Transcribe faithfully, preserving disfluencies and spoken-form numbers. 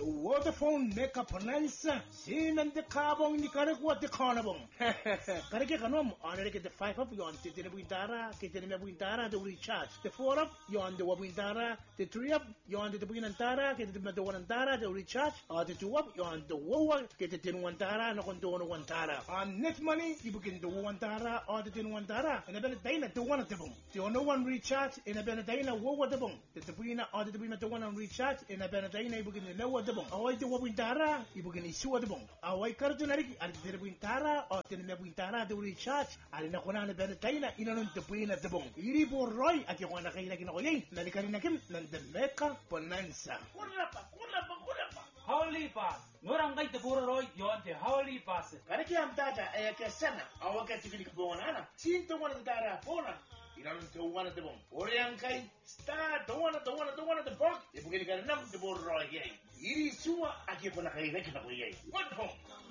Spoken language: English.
Vodafone Mega Bonanza. Sinan de Kabong ni Karagwa de Carnabong. Karake Kanom, honor get the five up yon, the Windara, get the Windara, the recharge. The four up, yon the Windara, the three up, yon the Winantara, get the Madawantara, the recharge, or the two up, yon the Wowa, get the Tinwantara, no Condono Wantara. On net money, you begin the Wantara or the Tinwantara, and a better day to one of the boom. The no one recharge in a Benedina, Wowa the boom. The Tabina or the Bina to one on recharge in a Benedina, you begin to know what the boom. Away the Windara, you begin to issue the boom. Away Cardinary, and the Wintara or the Wintara, the recharge, and in a Honana Benedina, in a Tabina the boom. Iribo Roy at your one again, Nalikaninakim, and the Mecca Bonanza. Holy Pass. Norangay the Burroy, yon the Holy Pass. Karakiam Data, Ayakasana, our Catholic Bonana, Chin to one of the Dara Pona. You don't do one of the bone. Oriankai, start the one of the one of the one of the book. If we're going to get enough the Burroy, yay. It is Sua, I keep on a high. What home?